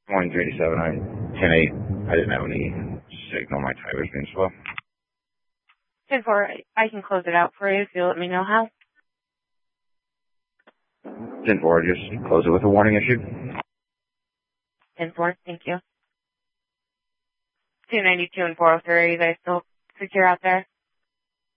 Morning, 387. I 10-8. I didn't have any signal. My timer's being slow. 10-4, I can close it out for you if you let me know how. 10-4, just close it with a warning issue. 10-4, thank you. 292 and 403, are you guys still secure out there?